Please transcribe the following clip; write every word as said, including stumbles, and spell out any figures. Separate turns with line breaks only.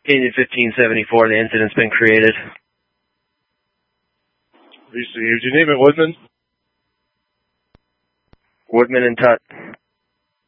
Indian fifteen seventy-four, the incident's been created.
Did you name it Woodman?
Woodman and Tut.